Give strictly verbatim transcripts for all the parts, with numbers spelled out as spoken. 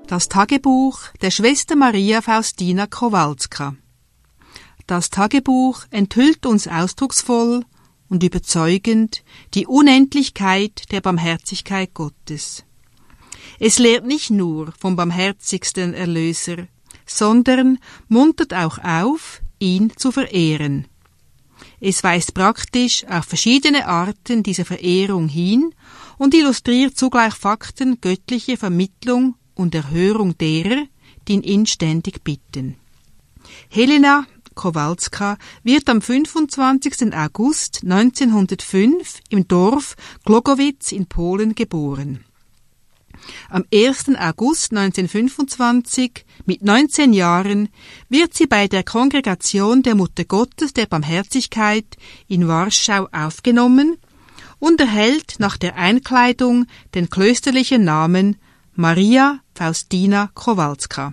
Das Tagebuch der Schwester Maria Faustina Kowalska. Das Tagebuch enthüllt uns ausdrucksvoll und überzeugend die Unendlichkeit der Barmherzigkeit Gottes. Es lehrt nicht nur vom barmherzigsten Erlöser, sondern muntert auch auf, ihn zu verehren. Es weist praktisch auf verschiedene Arten dieser Verehrung hin und illustriert zugleich Fakten göttlicher Vermittlung und Erhörung derer, die ihn inständig bitten. Helena Kowalska wird am fünfundzwanzigsten August neunzehnhundertfünf im Dorf Glogowitz in Polen geboren. Am ersten August neunzehnhundertfünfundzwanzig, mit neunzehn Jahren, wird sie bei der Kongregation der Mutter Gottes der Barmherzigkeit in Warschau aufgenommen und erhält nach der Einkleidung den klösterlichen Namen Maria Faustina Kowalska.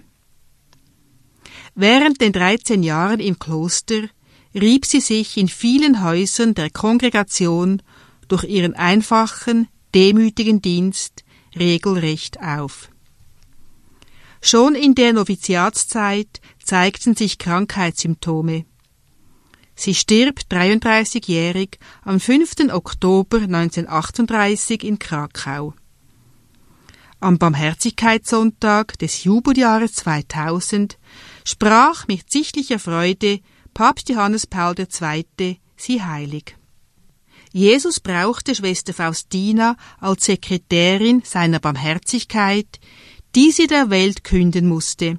Während den dreizehn Jahren im Kloster rieb sie sich in vielen Häusern der Kongregation durch ihren einfachen, demütigen Dienst regelrecht auf. Schon in der Noviziatszeit zeigten sich Krankheitssymptome. Sie stirbt dreiunddreißigjährig am fünften Oktober neunzehnhundertachtunddreißig in Krakau. Am Barmherzigkeitssonntag des Jubeljahres zweitausend sprach mit sichtlicher Freude Papst Johannes Paul der Zweite sie heilig. Jesus brauchte Schwester Faustina als Sekretärin seiner Barmherzigkeit, die sie der Welt künden musste.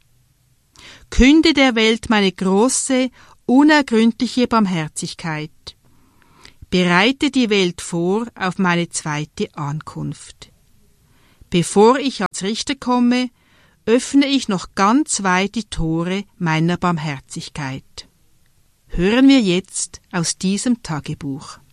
Künde der Welt meine große, unergründliche Barmherzigkeit. Bereite die Welt vor auf meine zweite Ankunft. Bevor ich als Richter komme, öffne ich noch ganz weit die Tore meiner Barmherzigkeit. Hören wir jetzt aus diesem Tagebuch.